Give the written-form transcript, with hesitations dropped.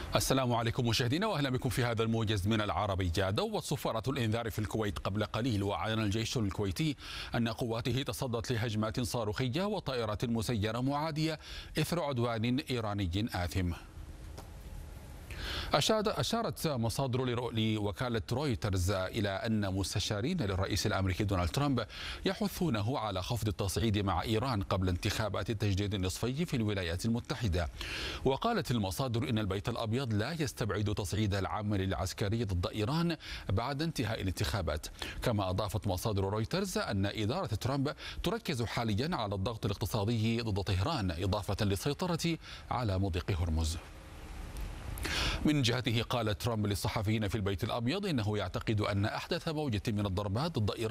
السلام عليكم مشاهدينا، واهلا بكم في هذا الموجز من العربية. دوت سفارة الانذار في الكويت قبل قليل، واعلن الجيش الكويتي ان قواته تصدت لهجمات صاروخية وطائرات مسيرة معادية اثر عدوان ايراني آثم. أشارت مصادر لوكالة رويترز إلى أن مستشارين للرئيس الأمريكي دونالد ترامب يحثونه على خفض التصعيد مع إيران قبل انتخابات التجديد النصفي في الولايات المتحدة. وقالت المصادر إن البيت الأبيض لا يستبعد تصعيد العمل العسكري ضد إيران بعد انتهاء الانتخابات. كما أضافت مصادر رويترز أن إدارة ترامب تركز حاليا على الضغط الاقتصادي ضد طهران، إضافة للسيطرة على مضيق هرمز. من جهته قال ترامب للصحفيين في البيت الأبيض إنه يعتقد أن أحدث موجة من الضربات ضد إيران